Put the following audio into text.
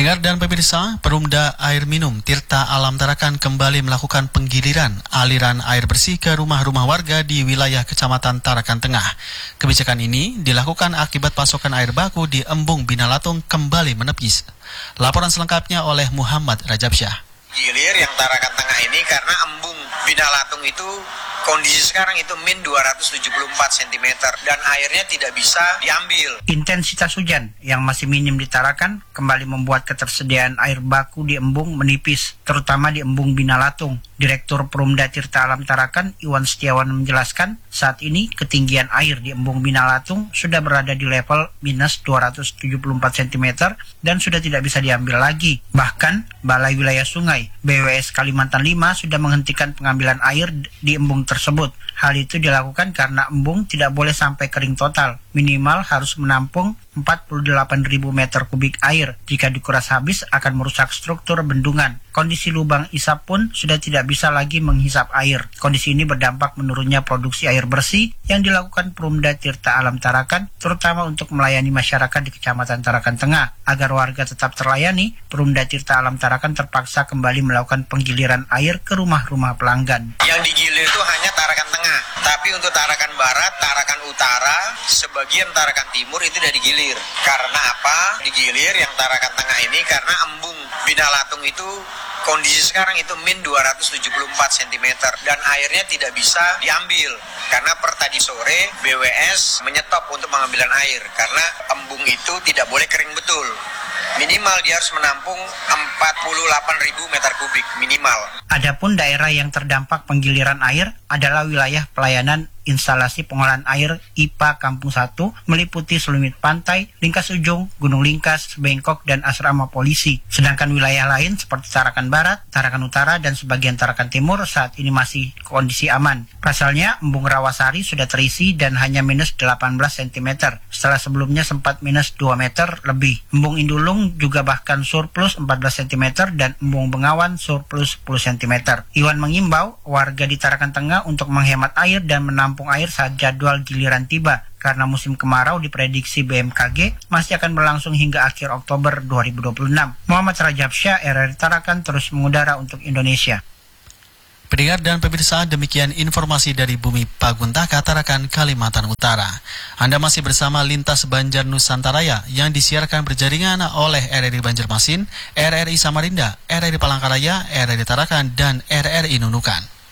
Pendengar dan pemirsa, Perumda Air Minum Tirta Alam Tarakan kembali melakukan penggiliran aliran air bersih ke rumah-rumah warga di wilayah Kecamatan Tarakan Tengah. Kebijakan ini dilakukan akibat pasokan air baku di Embung Binalatung kembali menepis. Laporan selengkapnya oleh Muhammad Rajabsyah. Gilir yang Tarakan Tengah ini karena Embung Binalatung itu kondisi sekarang itu min 274 cm dan airnya tidak bisa diambil. Intensitas hujan yang masih minim di Tarakan kembali membuat ketersediaan air baku di embung menipis, terutama di Embung Binalatung. Direktur Perumda Tirta Alam Tarakan, Iwan Setiawan menjelaskan, saat ini ketinggian air di Embung Binalatung sudah berada di level minus 274 cm dan sudah tidak bisa diambil lagi. Bahkan, Balai Wilayah Sungai BWS Kalimantan 5 sudah menghentikan pengambilan air di embung tersebut. Hal itu dilakukan karena embung tidak boleh sampai kering total. Minimal harus menampung 48.000 meter kubik air. Jika dikuras habis akan merusak struktur bendungan. Kondisi lubang isap pun sudah tidak bisa lagi menghisap air. Kondisi ini berdampak menurunnya produksi air bersih yang dilakukan Perumda Tirta Alam Tarakan, terutama untuk melayani masyarakat di Kecamatan Tarakan Tengah. Agar warga tetap terlayani, Perumda Tirta Alam Tarakan terpaksa kembali melakukan penggiliran air ke rumah-rumah pelanggan. Yang digilir itu hanya Tarakan Tengah, tapi untuk Tarakan Barat, Tarakan Utara, sebagian Tarakan Timur itu tidak digilir. Karena apa? Digilir yang Tarakan Tengah ini karena Embung Binalatung itu kondisi sekarang itu min 274 cm dan airnya tidak bisa diambil. Karena per tadi sore BWS menyetop untuk pengambilan air karena embung itu tidak boleh kering betul. Minimal dia harus menampung 48.000 meter kubik minimal. Adapun daerah yang terdampak penggiliran air adalah wilayah pelayanan instalasi pengolahan air IPA Kampung 1 meliputi Selumit Pantai, Lingkas Ujung, Gunung Lingkas, Bengkok, dan asrama polisi. Sedangkan wilayah lain seperti Tarakan Barat, Tarakan Utara, dan sebagian Tarakan Timur saat ini masih kondisi aman. Pasalnya, Embung Rawasari sudah terisi dan hanya minus 18 cm, setelah sebelumnya sempat minus 2 meter lebih. Embung Indulung juga bahkan surplus 14 cm dan Embung Bengawan surplus 10 cm. Iwan mengimbau warga di Tarakan Tengah untuk menghemat air dan menampung air saat jadwal giliran tiba, karena musim kemarau diprediksi BMKG masih akan berlangsung hingga akhir Oktober 2026. Muhammad Rajabsyah, RRI Tarakan, terus mengudara untuk Indonesia. Pendengar dan pemirsa, demikian informasi dari Bumi Paguntaka, Tarakan, Kalimantan Utara. Anda masih bersama Lintas Banjar Nusantaraya yang disiarkan berjaringan oleh RRI Banjarmasin, RRI Samarinda, RRI Palangkaraya, RRI Tarakan, dan RRI Nunukan.